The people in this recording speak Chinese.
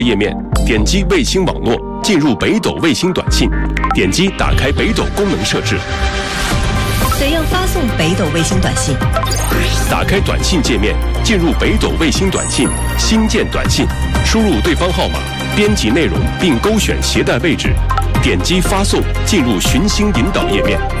页面，点击卫星网络，进入北斗卫星短信，点击打开北斗功能设置。 怎样发送北斗卫星短信？ 打开短信界面，进入北斗卫星短信，新建短信，输入对方号码，编辑内容并勾选携带位置，点击发送，进入寻星引导页面。